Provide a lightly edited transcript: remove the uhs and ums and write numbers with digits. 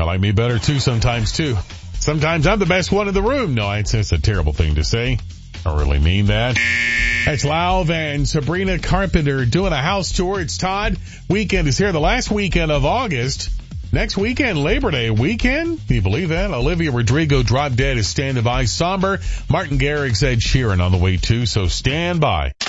like me better too sometimes too. Sometimes I'm the best one in the room. No, it's a terrible thing to say. I don't really mean that. That's Lauv and Sabrina Carpenter doing a house tour. It's Todd. Weekend is here. The last weekend of August. Next weekend, Labor Day weekend. Can you believe that? Olivia Rodrigo, Drop Dead is standing by. Somber. Martin Garrix, Ed Sheeran on the way too. So stand by.